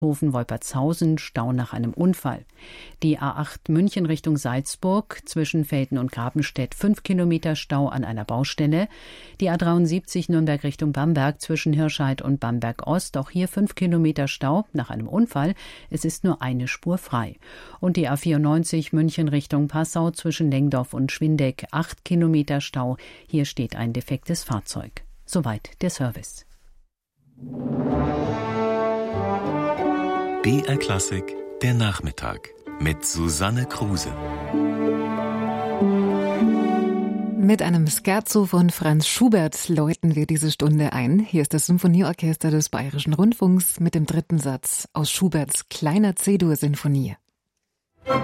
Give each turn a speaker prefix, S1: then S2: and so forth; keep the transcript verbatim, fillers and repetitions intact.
S1: Wolpertshausen, Stau nach einem Unfall. Die A acht München Richtung Salzburg, zwischen Velten und Grabenstedt fünf Kilometer Stau an einer Baustelle. Die A dreiundsiebzig Nürnberg Richtung Bamberg, zwischen Hirscheid und Bamberg Ost, auch hier fünf Kilometer Stau nach einem Unfall. Es ist nur eine Spur frei. Und die A vierundneunzig München Richtung Passau, zwischen Lengdorf und Schwindeck, acht Kilometer Stau. Hier steht ein defektes Fahrzeug. Soweit der Service.
S2: B R Klassik, der Nachmittag mit Susanne Kruse.
S3: Mit einem Scherzo von Franz Schubert läuten wir diese Stunde ein. Hier ist das Symphonieorchester des Bayerischen Rundfunks mit dem dritten Satz aus Schuberts Kleiner C-Dur-Sinfonie.